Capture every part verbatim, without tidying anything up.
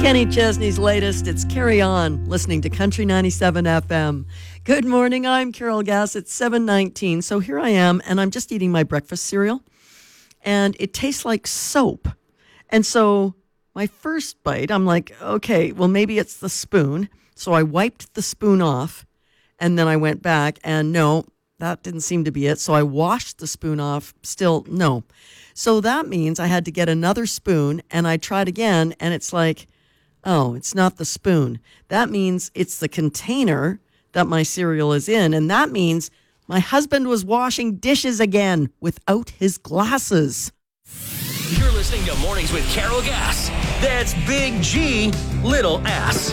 Kenny Chesney's latest. It's Carry On, listening to Country ninety-seven F M. Good morning, I'm Carol Gass. It's seven nineteen, so here I am, and I'm just eating my breakfast cereal, and it tastes like soap. And so my first bite, I'm like, okay, well, maybe it's the spoon. So I wiped the spoon off, and then I went back, and no, that didn't seem to be it. So I washed the spoon off, still no. So that means I had to get another spoon, and I tried again, and it's like, oh, it's not the spoon. That means it's the container that my cereal is in, and that means my husband was washing dishes again without his glasses. You're listening to Mornings with Carol Gass. That's Big G, Little Ass.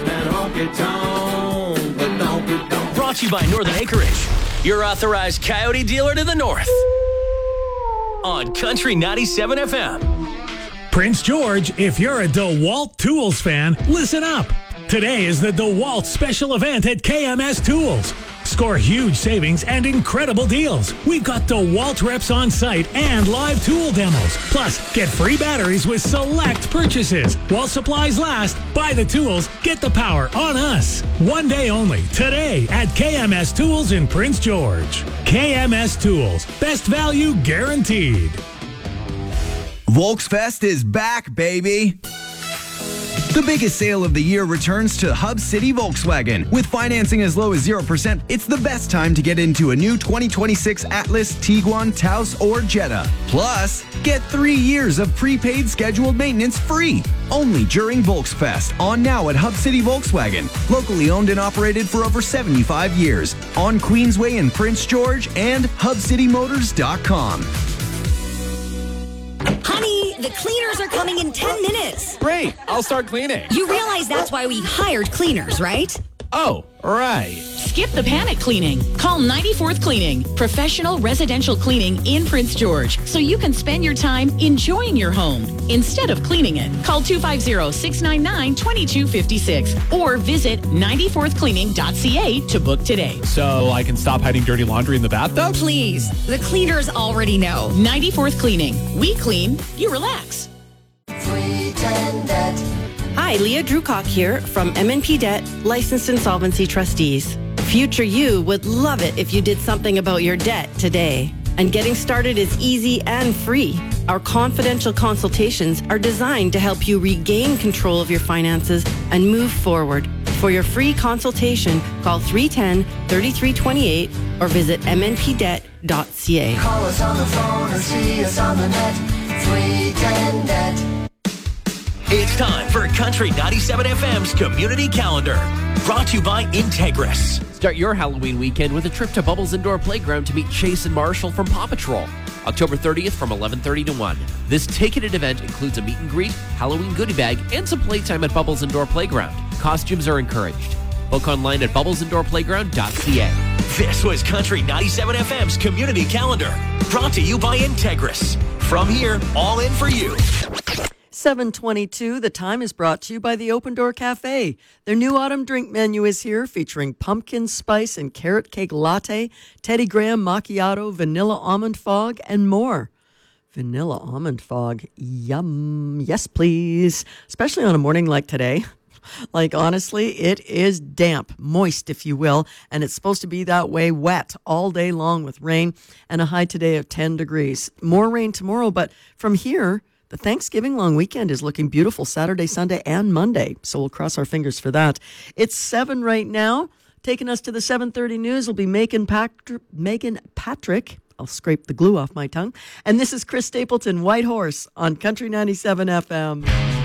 Brought to you by Northern Acreage, your authorized coyote dealer to the north. On Country ninety-seven F M. Prince George, if you're a DeWalt Tools fan, listen up. Today is the DeWalt special event at K M S Tools. Score huge savings and incredible deals. We've got DeWalt reps on site and live tool demos. Plus, get free batteries with select purchases. While supplies last, buy the tools, get the power on us. One day only, today at K M S Tools in Prince George. K M S Tools, best value guaranteed. Volksfest is back, baby. The biggest sale of the year returns to Hub City Volkswagen. With financing as low as zero percent, it's the best time to get into a new twenty twenty-six Atlas, Tiguan, Taos, or Jetta. Plus, get three years of prepaid scheduled maintenance free. Only during Volksfest. On now at Hub City Volkswagen. Locally owned and operated for over seventy-five years. On Queensway in Prince George and hub city motors dot com. Honey, the cleaners are coming in ten minutes. Great, I'll start cleaning. You realize that's why we hired cleaners, right? Oh, right. Skip the panic cleaning. Call ninety-fourth Cleaning, professional residential cleaning in Prince George, so you can spend your time enjoying your home instead of cleaning it. Call two five zero, six nine nine, two two five six or visit ninety-fourth cleaning dot c a to book today. So I can stop hiding dirty laundry in the bathtub? Please, the cleaners already know. ninety-fourth Cleaning. We clean, you relax. Hi, Leah Drewcock here from M and P Debt, Licensed Insolvency Trustees. Future you would love it if you did something about your debt today. And getting started is easy and free. Our confidential consultations are designed to help you regain control of your finances and move forward. For your free consultation, call three one zero, three three two eight or visit m n p debt dot c a. Call us on the phone or see us on the net. three ten debt. It's time for Country ninety-seven F M's Community Calendar. Brought to you by Integris. Start your Halloween weekend with a trip to Bubbles Indoor Playground to meet Chase and Marshall from Paw Patrol. October thirtieth from eleven thirty to one. This ticketed event includes a meet and greet, Halloween goodie bag, and some playtime at Bubbles Indoor Playground. Costumes are encouraged. Book online at bubbles indoor playground dot c a. This was Country ninety-seven F M's Community Calendar. Brought to you by Integris. From here, all in for you. seven twenty-two, the time is brought to you by the Open Door Cafe. Their new autumn drink menu is here, featuring pumpkin spice and carrot cake latte, Teddy Graham macchiato, vanilla almond fog, and more. Vanilla almond fog, yum. Yes, please. Especially on a morning like today. Like, honestly, it is damp, moist, if you will, and it's supposed to be that way, wet all day long with rain, and a high today of ten degrees. More rain tomorrow, but from here, the Thanksgiving long weekend is looking beautiful Saturday, Sunday, and Monday. So we'll cross our fingers for that. It's seven right now. Taking us to the seven thirty news will be Megan, Pat- Megan Patrick. I'll scrape the glue off my tongue. And this is Chris Stapleton, White Horse, on Country ninety-seven F M.